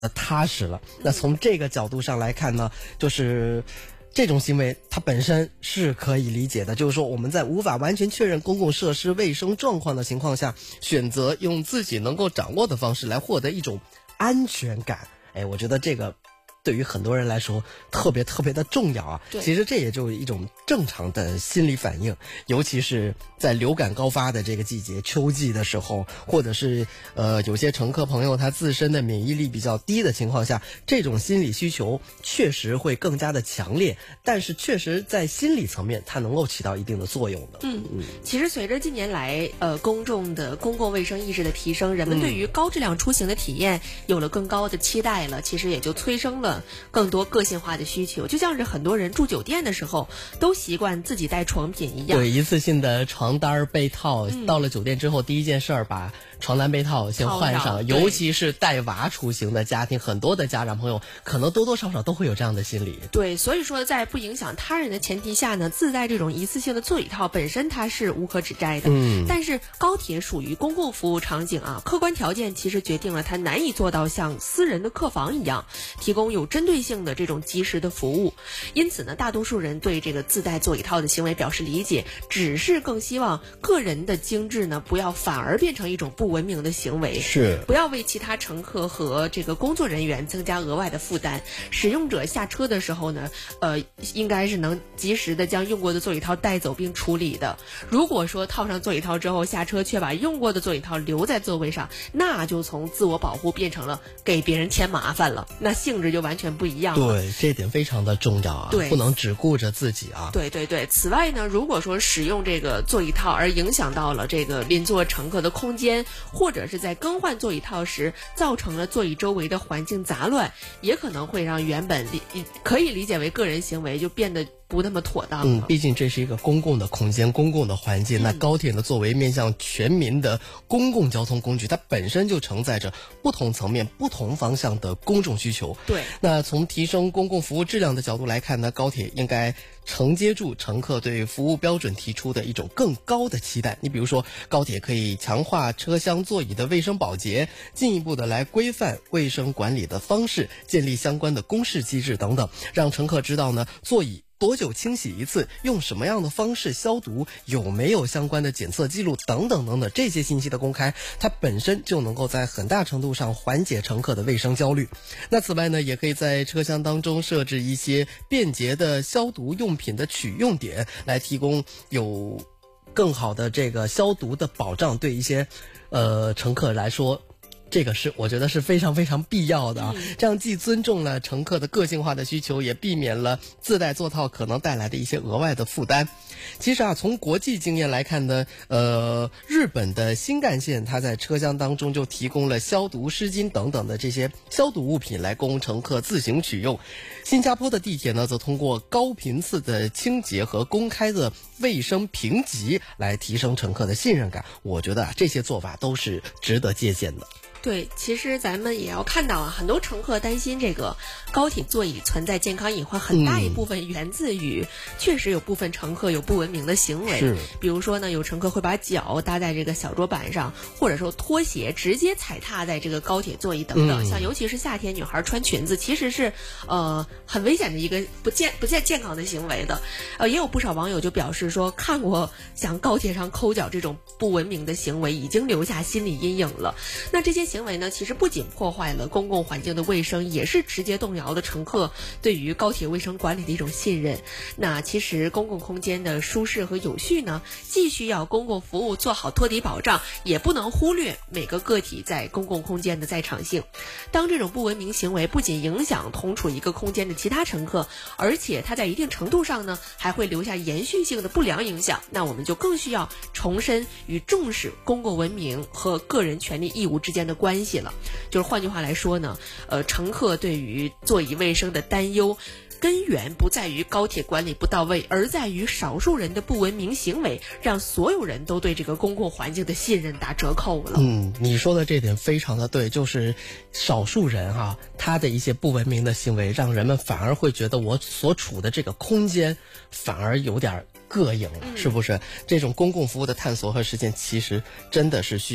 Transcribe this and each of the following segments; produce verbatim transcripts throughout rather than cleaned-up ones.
踏实了。那从这个角度上来看呢，就是这种行为它本身是可以理解的，就是说我们在无法完全确认公共设施卫生状况的情况下，选择用自己能够掌握的方式来获得一种安全感。哎，我觉得这个对于很多人来说特别特别的重要啊。其实这也就是一种正常的心理反应，尤其是在流感高发的这个季节，秋季的时候，或者是呃有些乘客朋友他自身的免疫力比较低的情况下，这种心理需求确实会更加的强烈，但是确实在心理层面它能够起到一定的作用的。 嗯，其实随着近年来呃公众的公共卫生意识的提升，人们对于高质量出行的体验有了更高的期待了，其实也就催生了更多个性化的需求。就像是很多人住酒店的时候都习惯自己带床品一样， 对，一次性的床单被套、嗯、到了酒店之后第一件事儿把床单被套先换上，尤其是带娃出行的家庭，很多的家长朋友可能多多少少都会有这样的心理。 对，所以说在不影响他人的前提下呢，自带这种一次性的座椅套本身它是无可指摘的。嗯，但是高铁属于公共服务场景啊，客观条件其实决定了它难以做到像私人的客房一样提供有针对性的这种及时的服务。因此呢，大多数人对这个自带座椅套的行为表示理解，只是更希望个人的精致呢不要反而变成一种不文明的行为， 是不要为其他乘客和这个工作人员增加额外的负担。使用者下车的时候呢，呃，应该是能及时的将用过的座椅套带走并处理的。如果说套上座椅套之后下车却把用过的座椅套留在座位上，那就从自我保护变成了给别人添麻烦了，那性质就完全不一样了。 对，这点非常的重要啊， 对， 不能只顾着自己啊。 对对对，此外呢，如果说使用这个座椅套而影响到了这个邻座乘客的空间，或者是在更换座椅套时造成了座椅周围的环境杂乱，也可能会让原本理可以理解为个人行为就变得不那么妥当了。 嗯，毕竟这是一个公共的空间，公共的环境。嗯、那高铁呢，作为面向全民的公共交通工具，它本身就承载着不同层面、不同方向的公众需求。 对。 那从提升公共服务质量的角度来看呢，高铁应该承接住乘客对服务标准提出的一种更高的期待。你比如说，高铁可以强化车厢座椅的卫生保洁，进一步的来规范卫生管理的方式，建立相关的公示机制等等，让乘客知道呢，座椅多久清洗一次，用什么样的方式消毒，有没有相关的检测记录等等等等，这些信息的公开，它本身就能够在很大程度上缓解乘客的卫生焦虑。那此外呢，也可以在车厢当中设置一些便捷的消毒用品的取用点，来提供有更好的这个消毒的保障，对一些呃乘客来说，这个是我觉得是非常非常必要的啊！嗯、这样既尊重了乘客的个性化的需求，也避免了自带座套可能带来的一些额外的负担。其实啊，从国际经验来看呢，呃，日本的新干线它在车厢当中就提供了消毒湿巾等等的这些消毒物品来供乘客自行取用。新加坡的地铁呢，则通过高频次的清洁和公开的卫生评级来提升乘客的信任感。我觉得啊，这些做法都是值得借鉴的。 对，其实咱们也要看到啊，很多乘客担心这个高铁座椅存在健康隐患，很大一部分源自于、嗯、确实有部分乘客有不文明的行为。 是， 比如说呢，有乘客会把脚搭在这个小桌板上，或者说拖鞋直接踩踏在这个高铁座椅等等。嗯、像尤其是夏天，女孩穿裙子其实是呃很危险的一个不健不健健康的行为的。呃，也有不少网友就表示说，看过像高铁上抠脚这种不文明的行为，已经留下心理阴影了。那这些行为呢，其实不仅破坏了公共环境的卫生，也是直接动摇了乘客对于高铁卫生管理的一种信任。那其实公共空间的舒适和有序呢，既需要公共服务做好托底保障，也不能忽略每个个体在公共空间的在场性。当这种不文明行为不仅影响同处一个空间的其他乘客，而且它在一定程度上呢，还会留下延续性的不良影响，那我们就更需要重申与重视公共文明和个人权利义务之间的关系了。就是换句话来说呢，呃，乘客对于座椅卫生的担忧根源不在于高铁管理不到位，而在于少数人的不文明行为，让所有人都对这个公共环境的信任打折扣了。 嗯，你说的这点非常的对，就是少数人哈、啊，他的一些不文明的行为，让人们反而会觉得我所处的这个空间反而有点膈应了，嗯、是不是？这种公共服务的探索和实践，其实真的是需要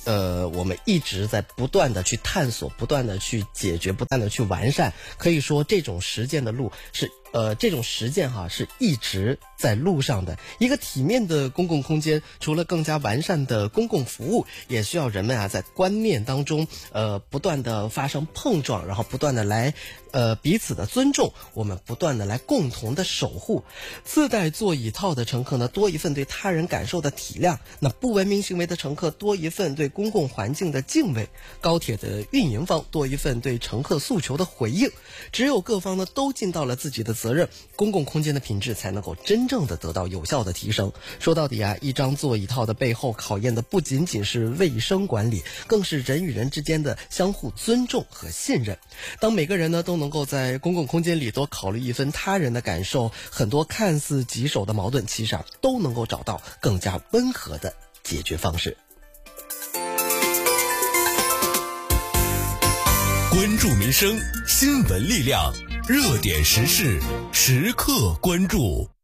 呃，我们一直在不断的去探索，不断的去解决，不断的去完善。可以说这种实践的路是呃，这种实践哈是一直在路上的。一个体面的公共空间，除了更加完善的公共服务，也需要人们啊在观念当中呃不断的发生碰撞，然后不断的来呃彼此的尊重，我们不断的来共同的守护。自带座椅套的乘客呢，多一份对他人感受的体谅；那不文明行为的乘客多一份对公共环境的敬畏。高铁的运营方多一份对乘客诉求的回应。只有各方呢都尽到了自己的责任，公共空间的品质才能够真正的得到有效的提升。说到底啊，一张座椅套的背后考验的不仅仅是卫生管理，更是人与人之间的相互尊重和信任。当每个人呢都能够在公共空间里多考虑一分他人的感受，很多看似棘手的矛盾其实啊都能够找到更加温和的解决方式。 关注民生，新闻力量，热点时事，时刻关注。